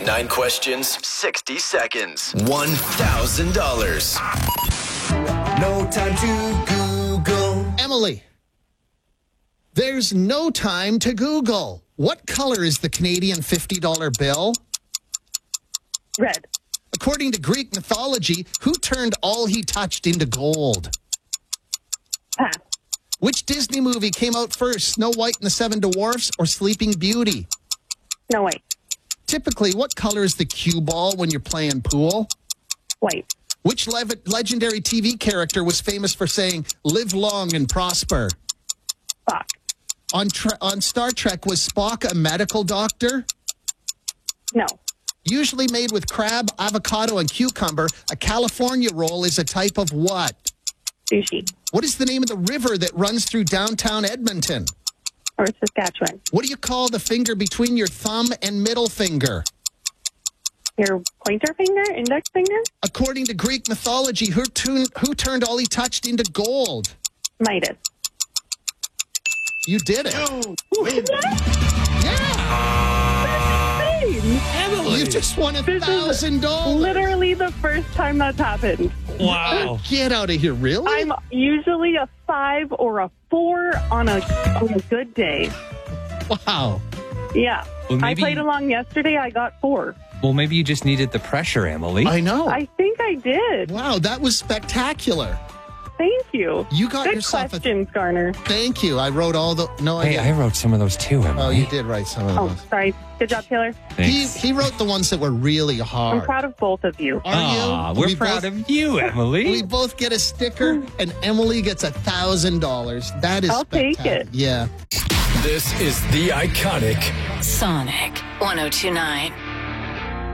9 questions, 60 seconds, $1,000. No time to Google. Emily, there's no time to Google. What color is the Canadian $50 bill? Red. According to Greek mythology, who turned all he touched into gold? Pass. Which Disney movie came out first, Snow White and the Seven Dwarfs or Sleeping Beauty? No, white. Typically, what color is the cue ball when you're playing pool? White. Which legendary TV character was famous for saying, live long and prosper? Spock. On Star Trek, was Spock a medical doctor? No. Usually made with crab, avocado, and cucumber, a California roll is a type of what? Sushi. What is the name of the river that runs through downtown Edmonton? Or Saskatchewan. What do you call the finger between your thumb and middle finger? Your pointer finger? Index finger? According to Greek mythology, who turned all he touched into gold? Midas. You did it. Emily. You just won $1,000. Literally the first time that's happened. Wow. Get out of here, really? I'm usually a 5 or a 4 on a good day. Wow. Yeah. Well, I maybe- played along yesterday. I got 4. Well, maybe you just needed the pressure, Emily. I know. I think I did. Wow, that was spectacular. Thank you. You got Good yourself questions, Garner. Thank you. I wrote all the... No, I Hey, didn't. I wrote some of those too, Emily. Oh, you did write some of Oh, those. sorry. Good job, Taylor. Thanks. He wrote the ones that were really hard. I'm proud of both of you. Are Aw, you? we're We proud both- of you, Emily. We both get a sticker, and Emily gets $1,000. That is I'll take spectacular. it. Yeah. This is The Iconic Sonic 1029.